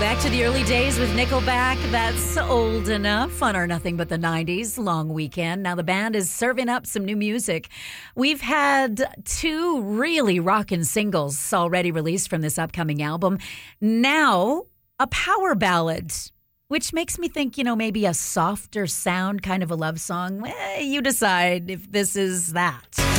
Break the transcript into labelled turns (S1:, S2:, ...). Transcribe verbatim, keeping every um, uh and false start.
S1: Back to the early days with Nickelback. That's old enough on our Nothing But the nineties long weekend. Now the band is serving up some new music. We've had two really rockin' singles already released from this upcoming album. Now, a power ballad, which makes me think, you know, maybe a softer sound, kind of a love song. Eh, you decide if this is that.